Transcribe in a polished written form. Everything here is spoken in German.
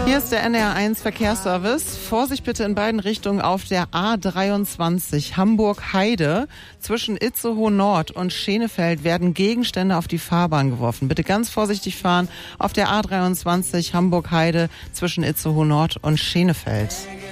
Hier ist der NDR1 Verkehrsservice. Vorsicht bitte in beiden Richtungen auf der A23 Hamburg-Heide. Zwischen Itzehoe Nord und Schenefeld werden Gegenstände auf die Fahrbahn geworfen. Bitte ganz vorsichtig fahren auf der A23 Hamburg-Heide zwischen Itzehoe Nord und Schenefeld.